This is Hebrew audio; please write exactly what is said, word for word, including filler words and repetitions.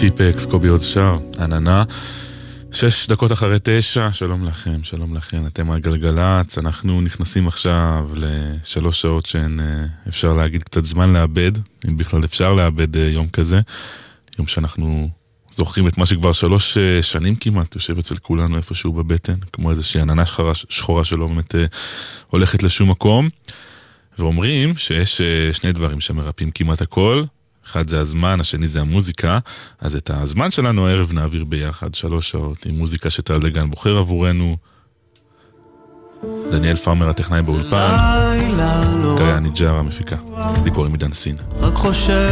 טיפקס, קובי עוז שר, עננה. שש דקות אחרי תשע, שלום לכם, שלום לכם, אתם על גלגלץ, אנחנו נכנסים עכשיו לשלוש שעות שהן אפשר להגיד קצת זמן לאבד, אם בכלל אפשר לאבד יום כזה, יום שאנחנו זוכרים את מה שכבר שלוש שנים כמעט יושב אצל כולנו איפשהו בבטן, כמו איזושהי עננה שחורה, שחורה שלא באמת הולכת לשום מקום, ואומרים שיש שני דברים שמרפאים כמעט הכל, אחד זה הזמן, השני זה המוזיקה, אז את הזמן שלנו הערב נעביר ביחד שלוש שעות עם מוזיקה שטל דגן בוחר עבורנו, דניאל פארמר הטכנאי באולפן, קאיה ניג'ארה המפיקה, לי קוראים עידן סין. רק חושב